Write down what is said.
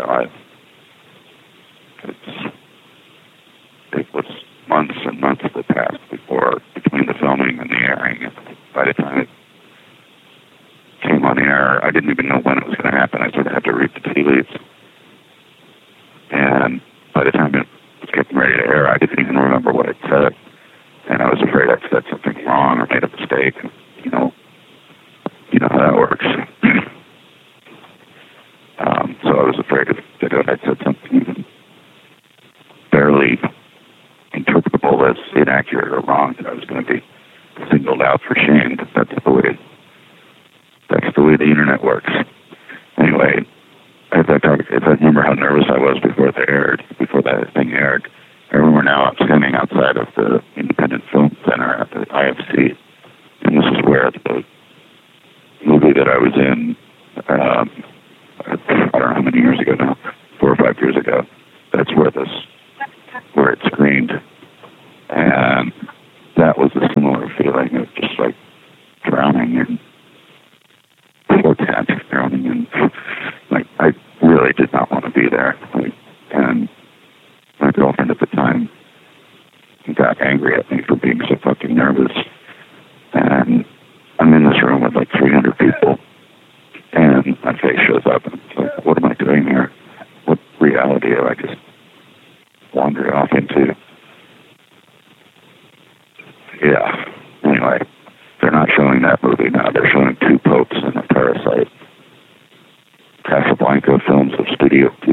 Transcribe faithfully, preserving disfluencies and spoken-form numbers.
alive. It's, it was months and months that passed before, between the filming and the airing. And by the time it came on air, I didn't even know when it was going to happen. I sort of had to read the tea leaves. And by the time it was getting ready to air, I didn't even remember what it said. And I was afraid I'd said something wrong or made a mistake. And, you know, you know how that works. um, so I was afraid of, that if I said something even barely interpretable as inaccurate or wrong, that I was going to be singled out for shame. That's the way. That's the way the internet works. Anyway, as I talk, if I remember how nervous I was before it aired, before that thing aired. I remember now I'm standing outside of the Independent Film Center at the I F C, and this is where the movie that I was in, um, I don't know how many years ago now, four or five years ago, that's where this, where it screened. And that was a similar feeling of just like drowning in vortex, drowning in, like, I really did not want to be there. Like, and my girlfriend at the time got angry at me for being so fucking nervous. And I'm in this room with like three hundred people, and my face shows up, and it's like, what am I doing here? What reality have I just wandered off into? Yeah. Anyway, they're not showing that movie now. They're showing Two Popes and a Parasite. Casablanca Films of Studio